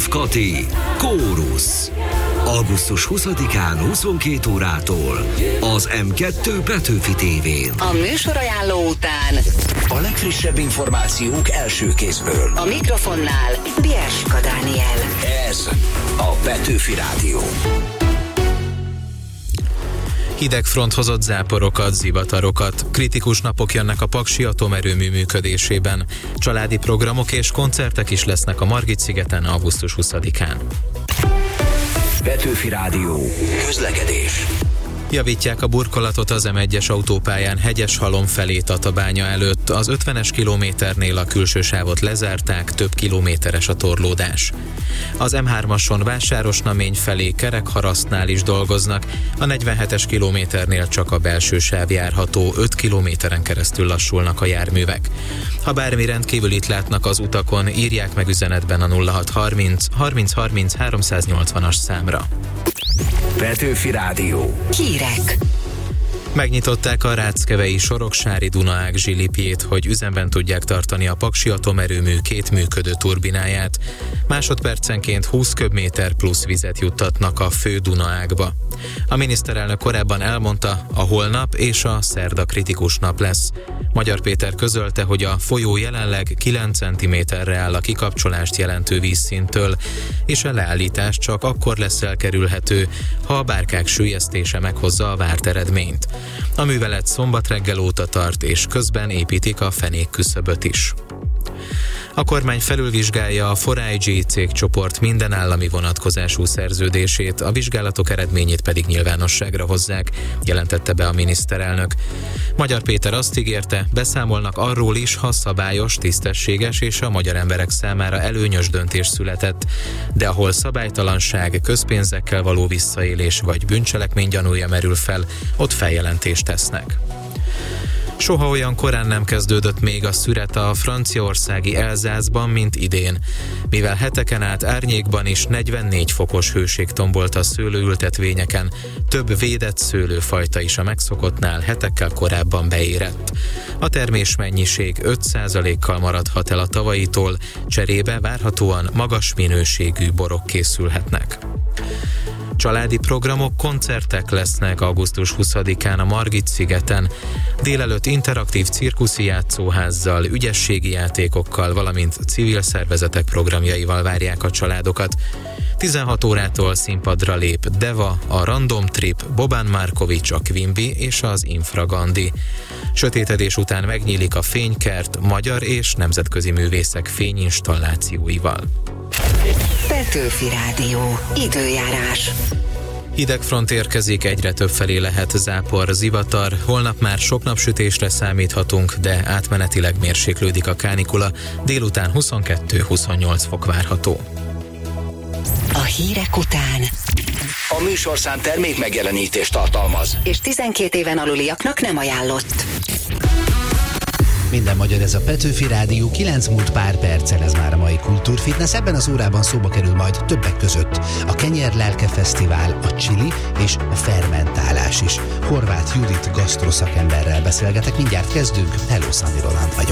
Wolf Kati, Kórusz. Augusztus 20-án 22 órától az M2 Petőfi tévén. A műsorajánló után a legfrissebb információk első kézből. A mikrofonnál Bierska Dániel. Ez a Petőfi Rádió. Hideg front hozott záporokat, zivatarokat. Kritikus napok jönnek a paksi atomerőmű működésében. Családi programok és koncertek is lesznek a Margit-szigeten augusztus 20-án. Petőfi Rádió. Közlekedés. Javítják a burkolatot az M1-es autópályán Hegyeshalom felé Tatabánya előtt. Az 50-es kilométernél a külső sávot lezárták, több kilométeres a torlódás. Az M3-ason Vásárosnamény felé Kerekharasztnál is dolgoznak, a 47-es kilométernél csak a belső sáv járható, 5 kilométeren keresztül lassulnak a járművek. Ha bármi rendkívülit látnak az utakon, írják meg üzenetben a 0630 30 30 380-as számra. Petőfi Rádió. Hírek. Megnyitották a Ráckevei Soroksári Dunaág zsilipjét, hogy üzemben tudják tartani a paksi atomerőmű két működő turbináját. Másodpercenként 20 köbméter plusz vizet juttatnak a fő Dunaágba. A miniszterelnök korábban elmondta, a holnap és a szerda kritikus nap lesz. Magyar Péter közölte, hogy a folyó jelenleg 9 cm-re áll a kikapcsolást jelentő vízszinttől, és a leállítás csak akkor lesz elkerülhető, ha a bárkák süllyesztése meghozza a várt eredményt. A művelet szombat reggel óta tart, és közben építik a fenékküszöböt is. A kormány felülvizsgálja a 4iG cégcsoport minden állami vonatkozású szerződését, a vizsgálatok eredményét pedig nyilvánosságra hozzák, jelentette be a miniszterelnök. Magyar Péter azt ígérte, beszámolnak arról is, ha szabályos, tisztességes és a magyar emberek számára előnyös döntés született, de ahol szabálytalanság, közpénzekkel való visszaélés vagy bűncselekmény gyanúja merül fel, ott feljelentést tesznek. Soha olyan korán nem kezdődött még a szüret a franciaországi Elzászban, mint idén. Mivel heteken át árnyékban is 44 fokos hőség tombolt a szőlőültetvényeken, több védett szőlőfajta is a megszokottnál hetekkel korábban beérett. A termésmennyiség 5%-kal maradhat el a tavaitól, cserébe várhatóan magas minőségű borok készülhetnek. Családi programok, koncertek lesznek augusztus 20-án a Margit-szigeten. Délelőtt interaktív cirkuszi játszóházzal, ügyességi játékokkal, valamint civil szervezetek programjaival várják a családokat. 16 órától színpadra lép Deva, a Random Trip, Boban Markovics, a Quimby és az Infragandi. Sötétedés után megnyílik a Fénykert magyar és nemzetközi művészek fényinstallációival. Petőfi Rádió. Időjárás. Hidegfront érkezik, egyre többfelé lehet zápor, zivatar. Holnap már sok napsütésre számíthatunk, de átmenetileg mérséklődik a kánikula. Délután 22-28 fok várható. A hírek után A műsorszám termék megjelenítést tartalmaz, és 12 éven aluliaknak nem ajánlott. Minden magyar, ez a Petőfi Rádió, 9 múlt pár perccel, ez már a mai Kultúrfitness. Ebben az órában szóba kerül majd többek között a Kenyer Lelke Fesztivál, a chili és a fermentálás is. Horváth Judit gasztroszakemberrel beszélgetek, mindjárt kezdünk. Hello, Szandi Roland vagyok.